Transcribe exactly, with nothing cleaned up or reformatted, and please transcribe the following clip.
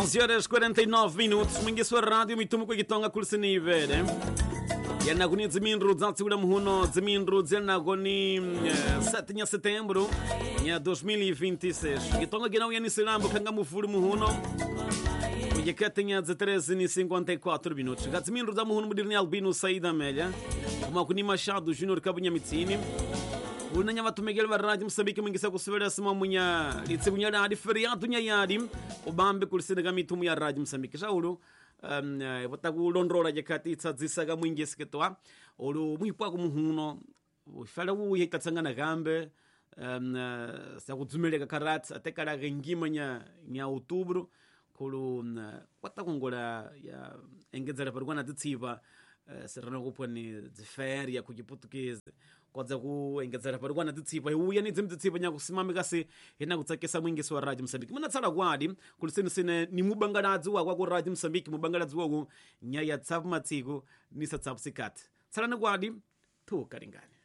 onze horas e quarenta e nove minutos. Minha sua rádio me tomo com a guitarra curso nível. Yana goni dzimindru dzatsura muhuno dzimindru dzena goni sete de setembro ya dois mil e vinte e seis. Guitarra que não ia nisirambo kanga mufuru muhuno. Porque cá tinha treze e cinquenta e quatro minutos. Gatzimindru da muhuno mudirni albino saída melha. Uma goni machado junior kabunha mitsini. Unanya watu Miguel wa rádio Moçambique mingisa kusubira sima munya litsegunya radi feriado nya yadi obambe kulisina gamitu muya rádio Moçambique jaulu um botaku londrora jakati tsadzisaga mwingisi ketwa olu muipwa ku muhuno ufala u yekatsangana gambe um sa kudzumeleka karat atekala ngima nya nya outubro kulu kwatakongola ya engedzera parwana tsiva serano kuponi dziferia ku Portuguese kwadza ku engedzera parwana tsiva uya ni dzimtsiva nya kusimamika se hena kutsakesa mwingisi wa radio Moçambique muna tsala kwadi kulisene sene ni mubangaladzi wa kwa radio Moçambique mubangaladzi wa nya ya tsapu matsiko ni sa tsapu sikati tsala ni kwadi tu karingani.